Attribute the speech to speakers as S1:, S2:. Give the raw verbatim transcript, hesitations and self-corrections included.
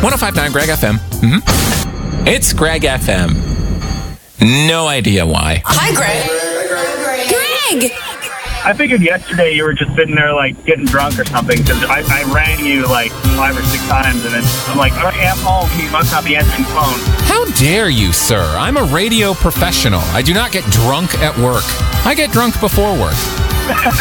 S1: one oh five point nine Greg F M. Mm-hmm. It's Greg F M. No idea why.
S2: Hi, Greg. Greg!
S3: I figured yesterday you were just sitting there, like, getting drunk or something, because I, I rang you, like, five or six times, and then I'm like, oh, I'm home. You must not be answering the phone.
S1: How dare you, sir? I'm a radio professional. I do not get drunk at work. I get drunk before work.